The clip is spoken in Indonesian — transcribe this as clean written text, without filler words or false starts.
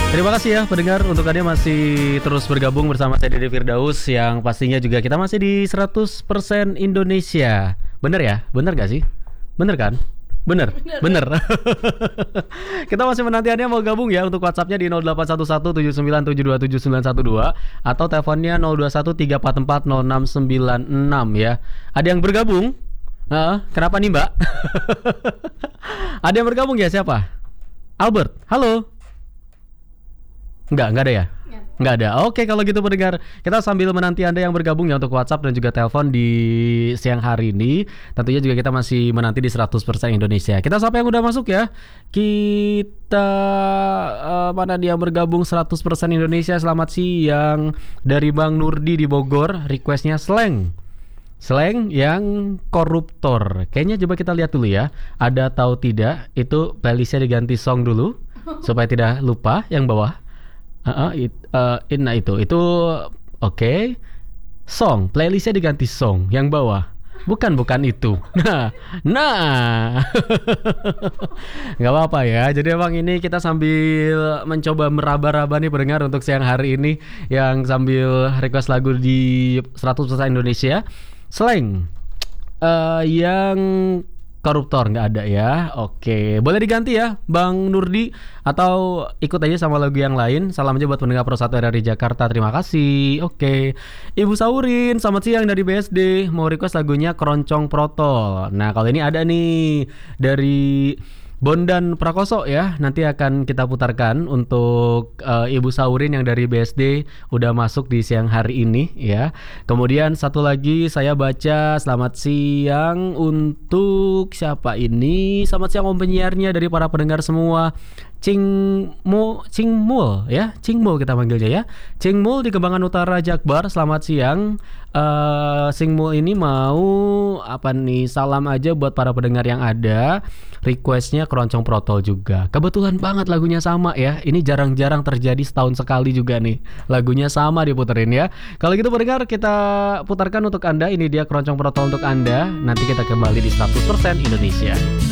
Terima kasih ya pendengar untuk Anda masih terus bergabung bersama saya Dede Firdaus yang pastinya juga kita masih di 100% Indonesia. Bener ya? Bener gak sih? Bener kan? Bener. Kita masih menanti Anda mau gabung ya untuk WhatsApp-nya di 081179727912 atau teleponnya 0213440696 ya. Ada yang bergabung? Kenapa nih Mbak? Ada yang bergabung ya, siapa? Albert, halo. Enggak ada ya? Enggak ada. Oke, kalau gitu pendengar, kita sambil menanti Anda yang bergabung ya untuk WhatsApp dan juga telepon di siang hari ini. Tentunya juga kita masih menanti di 100% Indonesia. Kita siapa yang udah masuk ya? Kita mana dia yang bergabung 100% Indonesia. Selamat siang dari Bang Nurdi di Bogor. Requestnya slang yang koruptor. Kayaknya coba kita lihat dulu ya. Ada atau tidak? Itu playlistnya diganti song dulu supaya tidak lupa yang bawah. Nah itu oke. Song, playlistnya diganti song yang bawah. Bukan itu. Nah, nggak apa-apa ya. Jadi emang ini kita sambil mencoba meraba-raba nih pendengar untuk siang hari ini yang sambil request lagu di 100% Indonesia. Slang yang koruptor nggak ada ya. Oke, boleh diganti ya Bang Nurdi atau ikut aja sama lagu yang lain. Salam aja buat pendengar Pro 1 dari Jakarta. Terima kasih. Oke, Ibu Saurin selamat siang dari BSD. Mau request lagunya Keroncong Protol. Nah kalau ini ada nih dari Bondan Prakoso ya. Nanti akan kita putarkan untuk Ibu Saurin yang dari BSD udah masuk di siang hari ini ya. Kemudian satu lagi saya baca selamat siang untuk siapa ini? Selamat siang om penyiarnya dari para pendengar semua. Cingmul ya, Cingmul kita manggilnya ya. Cingmul di Kembangan Utara Jakbar, selamat siang. Cingmul ini mau apa nih? Salam aja buat para pendengar yang ada. Requestnya Keroncong Protol juga. Kebetulan banget lagunya sama ya. Ini jarang-jarang terjadi, setahun sekali juga nih. Lagunya sama diputerin ya. Kalau gitu pendengar kita putarkan untuk Anda. Ini dia Keroncong Protol untuk Anda. Nanti kita kembali di 100% Indonesia.